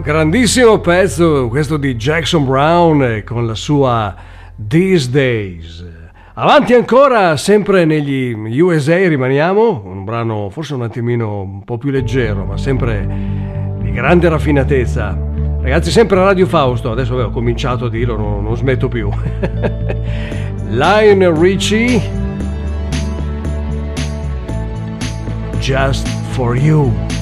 Grandissimo pezzo questo di Jackson Browne con la sua These Days. Avanti ancora, sempre negli USA rimaniamo, un brano forse un attimino un po' più leggero, ma sempre di grande raffinatezza. Ragazzi, sempre a Radio Fausto, adesso ho cominciato a dirlo, non smetto più. Lionel Richie, Just for You.